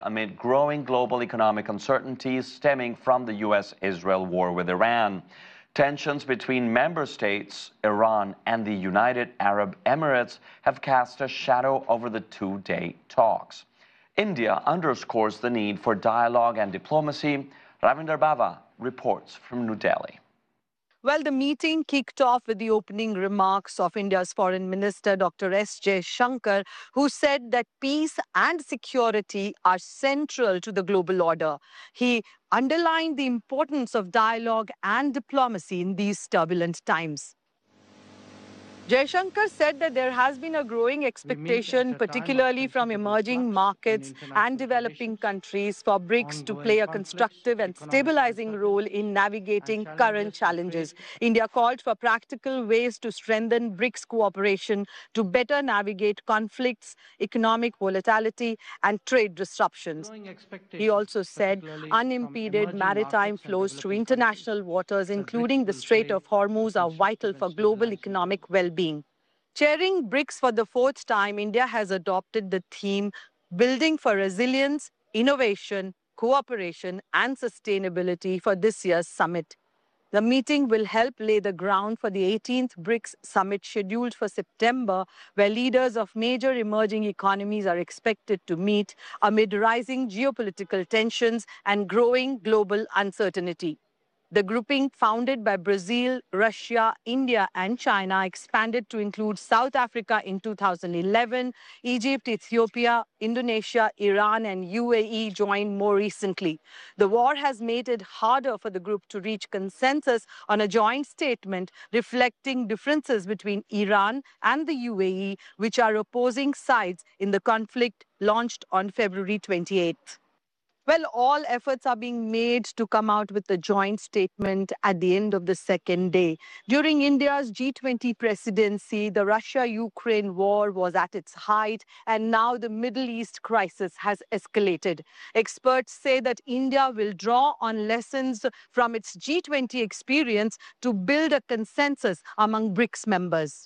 amid growing global economic uncertainties stemming from the U.S.-Israel war with Iran. Tensions between member states, Iran, and the United Arab Emirates have cast a shadow over the two-day talks. India underscores the need for dialogue and diplomacy. Ravinder Bava reports from New Delhi. Well, the meeting kicked off with the opening remarks of India's Foreign Minister, Dr. S. Jaishankar, who said that peace and security are central to the global order. He underlined the importance of dialogue and diplomacy in these turbulent times. Jaishankar said that there has been a growing expectation, particularly from emerging markets and developing countries, for BRICS to play a constructive and stabilizing role in navigating current challenges. India called for practical ways to strengthen BRICS cooperation to better navigate conflicts, economic volatility, and trade disruptions. He also said unimpeded maritime flows through international waters, including the Strait of Hormuz, are vital for global economic well-being. Chairing BRICS for the fourth time, India has adopted the theme Building for Resilience, Innovation, Cooperation and Sustainability for this year's summit. The meeting will help lay the ground for the 18th BRICS summit scheduled for September, where leaders of major emerging economies are expected to meet amid rising geopolitical tensions and growing global uncertainty. The grouping, founded by Brazil, Russia, India, and China, expanded to include South Africa in 2011. Egypt, Ethiopia, Indonesia, Iran, and UAE joined more recently. The war has made it harder for the group to reach consensus on a joint statement reflecting differences between Iran and the UAE, which are opposing sides in the conflict launched on February 28th. Well, all efforts are being made to come out with a joint statement at the end of the second day. During India's G20 presidency, the Russia-Ukraine war was at its height, and now the Middle East crisis has escalated. Experts say that India will draw on lessons from its G20 experience to build a consensus among BRICS members.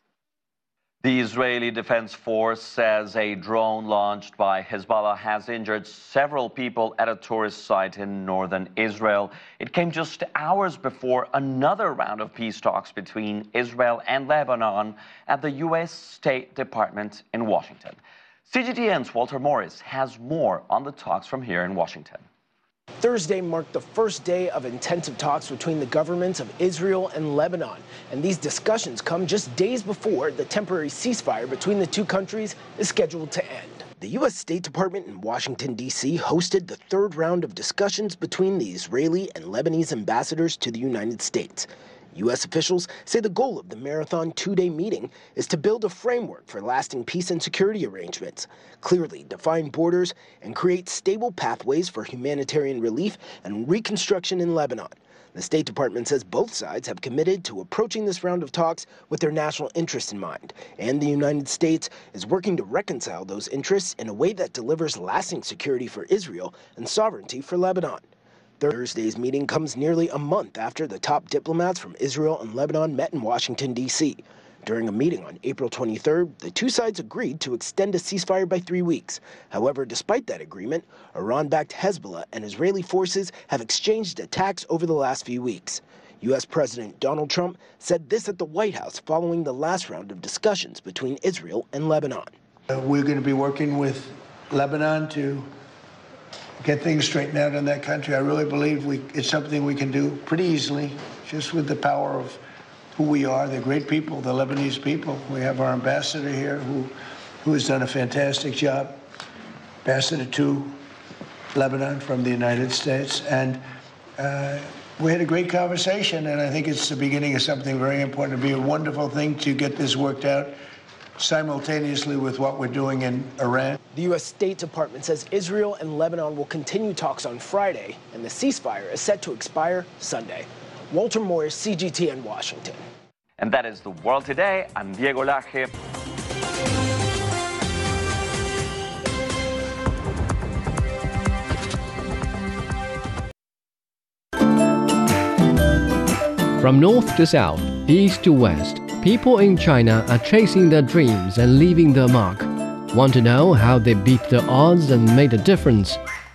The Israeli Defense Force says a drone launched by Hezbollah has injured several people at a tourist site in northern Israel. It came just hours before another round of peace talks between Israel and Lebanon at the U.S. State Department in Washington. CGTN's Walter Morris has more on the talks from here in Washington. Thursday marked the first day of intensive talks between the governments of Israel and Lebanon, and these discussions come just days before the temporary ceasefire between the two countries is scheduled to end. The U.S. State Department in Washington, D.C. hosted the third round of discussions between the Israeli and Lebanese ambassadors to the United States. U.S. officials say the goal of the marathon two-day meeting is to build a framework for lasting peace and security arrangements, clearly define borders, and create stable pathways for humanitarian relief and reconstruction in Lebanon. The State Department says both sides have committed to approaching this round of talks with their national interests in mind, and the United States is working to reconcile those interests in a way that delivers lasting security for Israel and sovereignty for Lebanon. Thursday's meeting comes nearly a month after the top diplomats from Israel and Lebanon met in Washington, D.C. During a meeting on April 23rd, the two sides agreed to extend a ceasefire by 3 weeks. However, despite that agreement, Iran-backed Hezbollah and Israeli forces have exchanged attacks over the last few weeks. U.S. President Donald Trump said this at the White House following the last round of discussions between Israel and Lebanon. We're going to be working with Lebanon to get things straightened out in that country. I really believe it's something we can do pretty easily, just with the power of who we are. They're great people, the Lebanese people. We have our ambassador here who has done a fantastic job, ambassador to Lebanon from the United States. And we had a great conversation, and I think it's the beginning of something very important. It'd be a wonderful thing to get this worked out simultaneously with what we're doing in Iran. The U.S. State Department says Israel and Lebanon will continue talks on Friday, and the ceasefire is set to expire Sunday. Walter Morris, CGTN, Washington. And that is The World Today. I'm Diego Laje. From north to south, east to west, people in China are chasing their dreams and leaving their mark. Want to know how they beat the odds and made a difference?